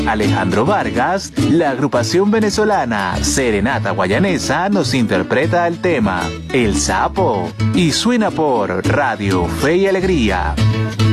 Alejandro Vargas, la agrupación venezolana Serenata Guayanesa nos interpreta el tema El Sapo y suena por Radio Fe y Alegría.